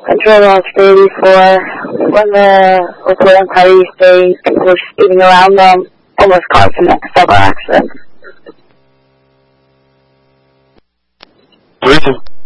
Control on stage 4. When the reporting parties say people were speeding around them, almost caused several accidents. 3-2.